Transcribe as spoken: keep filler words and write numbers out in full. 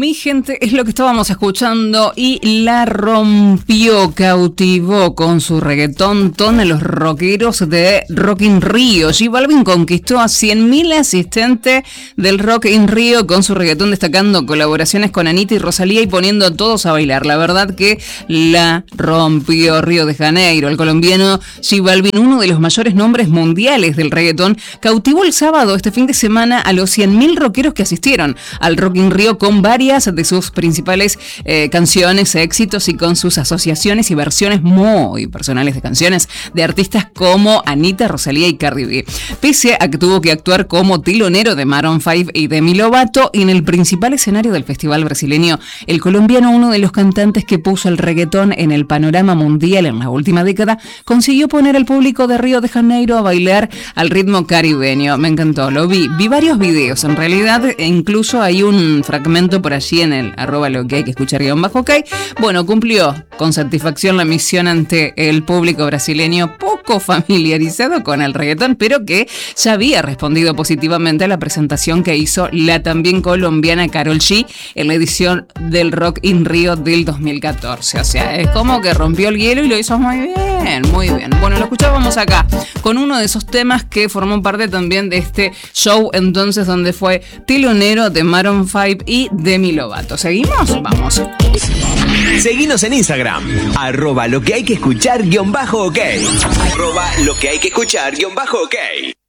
Mi gente es lo que estábamos escuchando y la rompió, cautivó con su reggaetón ton a los rockeros de Rock in Rio. J Balvin conquistó a cien mil asistentes del Rock in Rio con su reggaetón, destacando colaboraciones con Anitta y Rosalía y poniendo a todos a bailar. La verdad que la rompió Río de Janeiro. El colombiano J Balvin, uno de los mayores nombres mundiales del reggaetón, cautivó el sábado, este fin de semana, a los cien mil rockeros que asistieron al Rock in Rio con varias de sus principales eh, canciones, éxitos y con sus asociaciones y versiones muy personales de canciones de artistas como Anitta, Rosalía y Cardi B. Pese a que tuvo que actuar como telonero de Maroon cinco y Demi Lovato en el principal escenario del festival brasileño, el colombiano, uno de los cantantes que puso el reggaetón en el panorama mundial en la última década, consiguió poner al público de Río de Janeiro a bailar al ritmo caribeño. Me encantó, lo vi, vi varios videos, en realidad incluso hay un fragmento por allí en el arroba lo que hay que escuchar guión bajo ok. Bueno, cumplió con satisfacción la misión ante el público brasileño poco familiarizado con el reggaetón, pero que ya había respondido positivamente a la presentación que hizo la también colombiana Karol G en la edición del Rock in Rio del dos mil catorce. O sea, es como que rompió el hielo y lo hizo muy bien, muy bien. Bueno, lo escuchábamos acá con uno de esos temas que formó parte también de este show, entonces, donde fue telonero de Maroon cinco y Demi Lovato. ¿Seguimos? Vamos. Seguinos en Instagram, arroba lo que hay que escuchar guión bajo ok. Arroba lo que hay que escuchar guión bajo ok.